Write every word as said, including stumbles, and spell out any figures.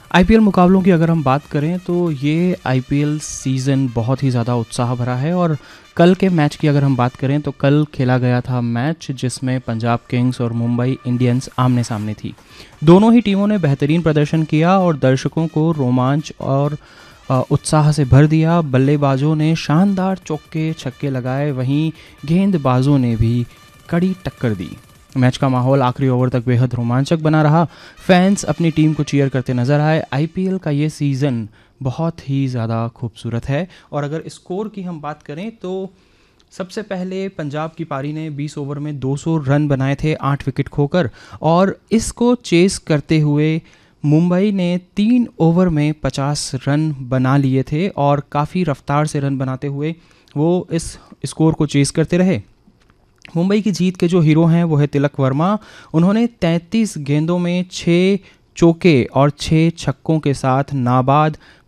IPL मुकाबलों की अगर हम बात करें तो ये आईपीएल सीज़न बहुत ही ज़्यादा उत्साह भरा है। और कल के मैच की अगर हम बात करें तो कल खेला गया था मैच जिसमें पंजाब किंग्स और मुंबई इंडियंस आमने सामने थी। दोनों ही टीमों ने बेहतरीन प्रदर्शन किया और दर्शकों को रोमांच और अ, उत्साह से भर दिया। बल्लेबाजों ने शानदार चौके छक्के लगाए, वहीं गेंदबाजों ने भी कड़ी टक्कर दी। मैच का माहौल आखिरी ओवर तक बेहद रोमांचक बना रहा। फैंस अपनी टीम को चीयर करते नजर आए। आईपीएल का ये सीज़न बहुत ही ज़्यादा खूबसूरत है। और अगर स्कोर की हम बात करें तो सबसे पहले पंजाब की पारी ने बीस ओवर में दो सौ रन बनाए थे आठ विकेट खोकर, और इसको चेस करते हुए मुंबई ने तीन ओवर में पचास रन बना लिए थे और काफ़ी रफ्तार से रन बनाते हुए वो इस स्कोर को चेस करते रहे। मुंबई की जीत के जो हीरो हैं वो है तिलक वर्मा। उन्होंने तैंतीस गेंदों में छः चौके और छः छक्कों के साथ नाबाद